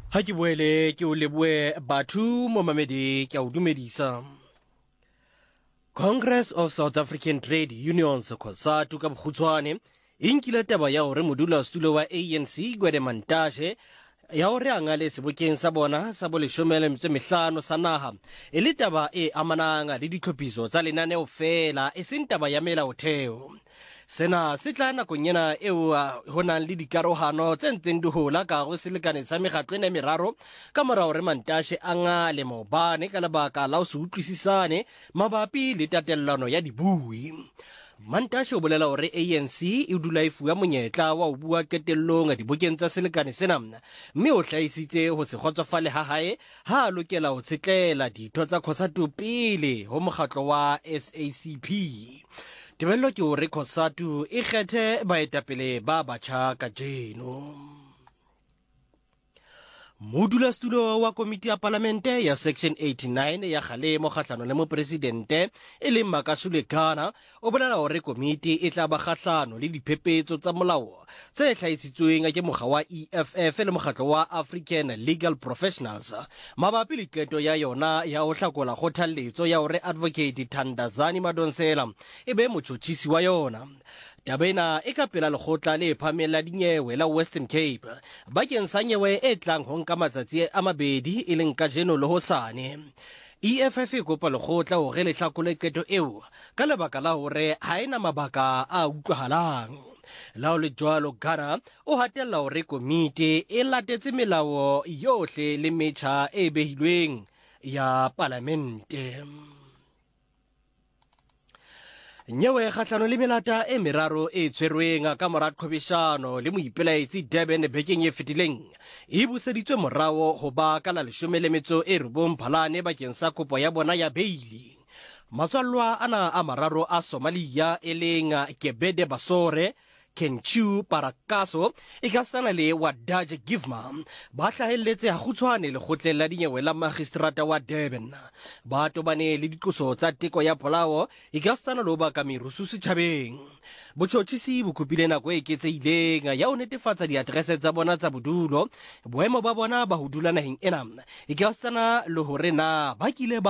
Ha ke boele ke o leboe batho mo mamedi ke a o dumedisa. Congress of South African Trade Unions COSATU ka bokgutshwane e nkile taba ya hore modulasetulo wa ANC Gwede Mantashe ya hore a ngale sebokeng sa bona sa bo15 sa naha e le taba e amanang le ditlhophiso tsa lenaneo fela e seng taba ya melaotheo. Sena se tla nakong ena eo ho nang le dikarohano tse ntseng di hola ka go selekane sa mekgatlo ena meraro ka mora hore Mantashe a ngale maobane ka lebaka la ho se utlwisisane mabapi le tatellano ya dibui. Mantashe o bolela hore ANC e dula e fuwa monyetla wa ho bua qetellong dibukeng tsa selekane sena, mme o hlahisitse ho se kgotsofale ha hae ha a lokela ho tsetlela ditho tsa COSATU pele ho mokgatlo wa SACP. Tebello ke hore COSATU e kgethe baetapele ba batjha ka jeno. Modulasetulo wa komiti ya palamente ya section 89 ya kgalemo kgahlano le mopresidente e leng Makashule Ghana o bolela hore komiti e tla ba kgahlano le diphephetso tsa molao tse hlahisitsweng ke mokga wa EFF le mokgatlo wa African Legal Professionals mabapi le qeto ya yona ya ho hlakola kgothaletso ya hore Advocate Thandazani Madonsela e be motjhotjhisi wa yona. Taba ena e ka pela lekgotla le phamela dinyewe la Western Cape bakeng sa nyewe e tlang ho nka matsatsi a mabedi e leng kajeno le hosane. EFF e kopa lekgotla hore le hlakole qeto eo ka lebaka la hore ha ena mabaka a utlwahalang. La le jwalo Ghana o hatella hore komiti e latetse melao yohle le metjha e behilweng ya palamente. Nyewe kgahlano le melata e meraro e tshwerweng ka mora qhwebeshano le moipelaetsi Durban bekeng e fetileng e buseditswe morao ho ba ka la 19 Phalane bakeng sa kopo ya bona ya beili. Matswallwa ana a mararo a Somalia e leng Kebede Basore, Kenchu Parakaso e ka sana le Wadaje Givma ba hlahelletse ha kgutshwane lekgotleng la dinyewe la magistrata wa Durban ba tobane le diqoso tsa teko ya polao e ka sana lo ba ka merusu setjhabeng. Botjhotjhisi bo kopile nako e eketsehileng ya ho netefatsa diadrese tsa bona tsa bodulo, boemo ba bona ba ho dula naheng ena e ka sana le hore na ba kile